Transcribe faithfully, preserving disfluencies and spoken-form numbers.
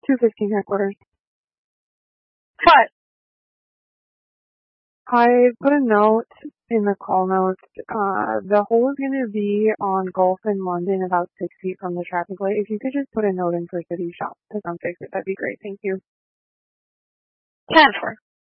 two fifteen headquarters. What? I put a note in the call notes. Uh, the hole is going to be on Gulf in London, about six feet from the traffic light. If you could just put a note in for City Shop to come fix it, that'd be great. Thank you. ten for.